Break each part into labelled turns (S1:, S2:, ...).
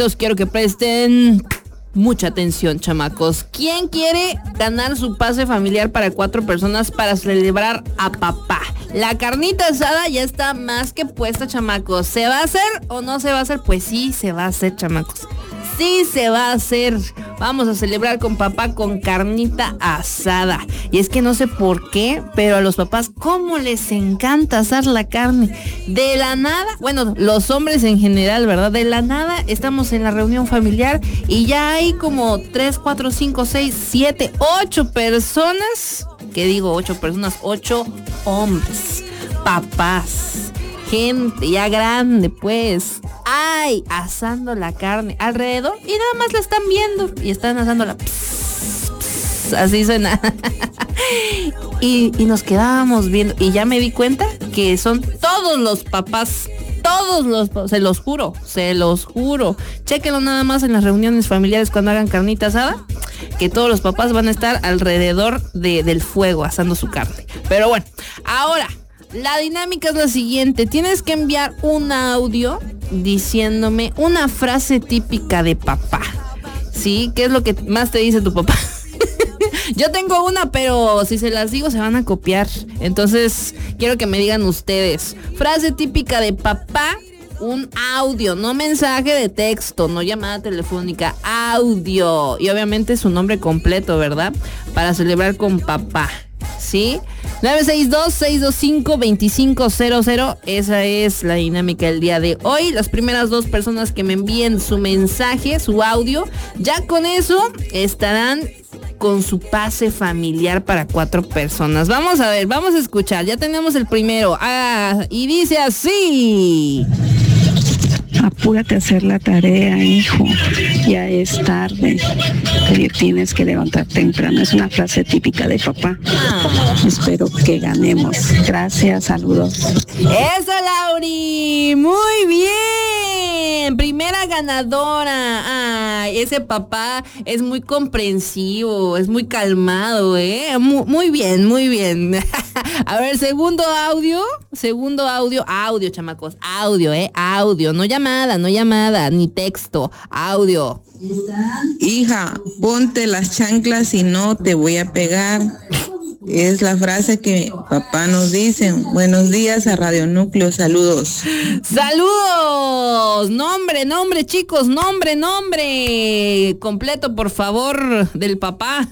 S1: Quiero que presten mucha atención, chamacos. ¿Quién quiere ganar su pase familiar para 4 personas para celebrar a papá? La carnita asada ya está más que puesta, chamacos. ¿Se va a hacer o no se va a hacer? Pues sí, se va a hacer, chamacos. Sí se va a hacer. Vamos a celebrar con papá con carnita asada. Y es que no sé por qué, pero a los papás cómo les encanta asar la carne. De la nada, bueno, los hombres en general, ¿verdad? De la nada estamos en la reunión familiar y ya hay como 3, 4, 5, 6, 7, 8 personas. ¿Qué digo? 8 personas, 8 hombres, papás, gente ya grande, pues. Ay, asando la carne alrededor y nada más la están viendo y están asándola. Así suena. y nos quedábamos viendo y ya me di cuenta que son todos los papás. Se los juro. Chéquenlo nada más en las reuniones familiares cuando hagan carnita asada, que todos los papás van a estar alrededor del fuego asando su carne. Pero bueno, ahora la dinámica es la siguiente. Tienes que enviar un audio diciéndome una frase típica de papá. ¿Sí? ¿Qué es lo que más te dice tu papá? Yo tengo una, pero si se las digo se van a copiar. Entonces, quiero que me digan ustedes. Frase típica de papá, un audio, no mensaje de texto, no llamada telefónica, audio. Y obviamente su nombre completo, ¿verdad? Para celebrar con papá. ¿Sí? 962-625-2500. Esa es la dinámica del día de hoy. Las primeras 2 personas que me envíen su mensaje, su audio, ya con eso estarán con su pase familiar para 4 personas. Vamos a ver, vamos a escuchar. Ya tenemos el primero. Y dice así:
S2: apúrate a hacer la tarea, hijo. Ya es tarde. Tienes que levantar temprano. Es una frase típica de papá. Espero que ganemos. Gracias, saludos.
S1: ¡Eso, Lauri! ¡Muy bien! Primera ganadora. Ay, ese papá es muy comprensivo, es muy calmado, ¿eh? Muy bien, muy bien. A ver, segundo audio, chamacos. Audio, audio. No llamada, ni texto. Audio.
S3: Hija, ponte las chanclas y no te voy a pegar. Es la frase que papá nos dice. Buenos días a Radio Núcleo, saludos.
S1: ¡Saludos! Nombre, chicos, nombre. Completo, por favor, del papá.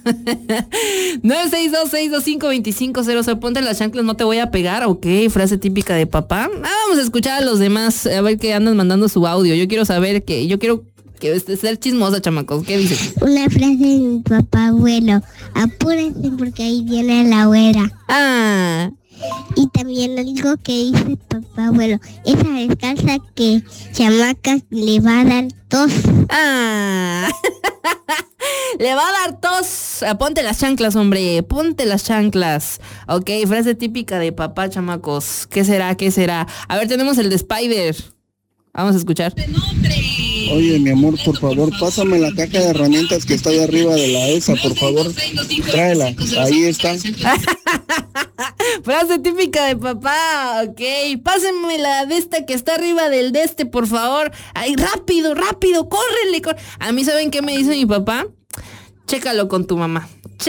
S1: 962-625-2500. Ponte las chanclas, no te voy a pegar. Ok, frase típica de papá. Vamos a escuchar a los demás, a ver qué andan mandando su audio. Yo quiero saber que ser chismosa, chamacos. ¿Qué dice?
S4: Una frase de mi papá abuelo: apúrense porque ahí viene la güera. Y también algo que dice papá abuelo: esa descalza que chamaca le va a dar tos.
S1: Le va a dar tos. Ponte las chanclas, hombre. Ponte las chanclas. Ok, frase típica de papá, chamacos. ¿Qué será? A ver, tenemos el de Spider. Vamos a escuchar.
S5: Oye, mi amor, por favor, pásame la caja de herramientas que está ahí arriba de la ESA, por favor. Tráela, ahí está.
S1: Frase típica de papá, ok. Pásenme la de esta que está arriba del de este, por favor. Ay, rápido, córrele. A mí, ¿saben qué me dice mi papá? Chécalo con tu mamá.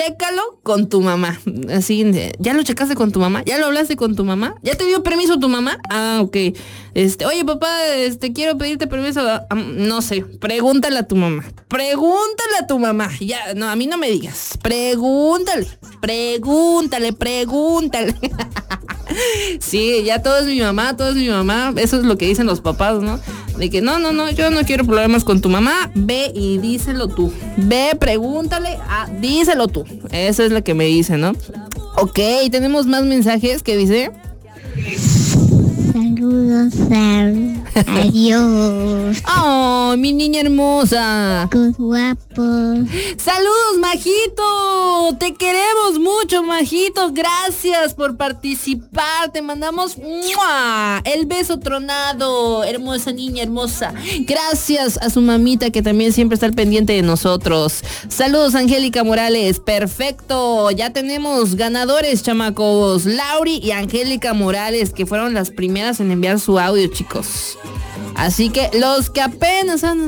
S1: Así, ¿ya lo checaste con tu mamá? ¿Ya lo hablaste con tu mamá? ¿Ya te dio permiso tu mamá? Ok. Oye, papá, quiero pedirte permiso. No sé, pregúntale a tu mamá. Ya, no, a mí no me digas. Pregúntale. Sí, ya todo es mi mamá. Eso es lo que dicen los papás, ¿no? De que no, yo no quiero problemas con tu mamá. Ve y díselo tú. Ve, pregúntale, díselo tú. Eso es lo que me dicen, ¿no? Ok, tenemos más mensajes que dice:
S4: Saludos, adiós.
S1: Oh, mi niña hermosa.
S4: Qué guapo.
S1: Saludos, Majito. Te queremos mucho, Majito. Gracias por participar. Te mandamos el beso tronado. Hermosa niña, hermosa. Gracias a su mamita que también siempre está al pendiente de nosotros. Saludos, Angélica Morales. Perfecto. Ya tenemos ganadores, chamacos. Lauri y Angélica Morales, que fueron las primeras en enviar su audio, chicos. Así que los que apenas han